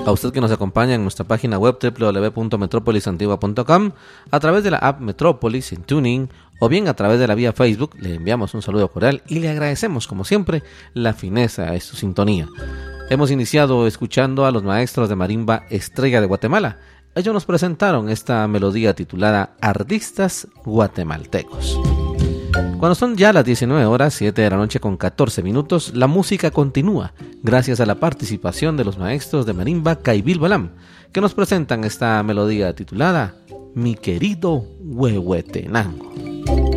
A usted que nos acompaña en nuestra página web www.metropolisantigua.com, a través de la app Metrópolis en Tuning o bien a través de la vía Facebook, le enviamos un saludo cordial y le agradecemos como siempre la fineza de su sintonía. Hemos iniciado escuchando a los maestros de marimba Estrella de Guatemala. Ellos nos presentaron esta melodía titulada Artistas Guatemaltecos. Cuando son ya las 19 horas, 7 de la noche con 14 minutos, la música continúa gracias a la participación de los maestros de marimba Caibil Balam, que nos presentan esta melodía titulada Mi querido Huehuetenango.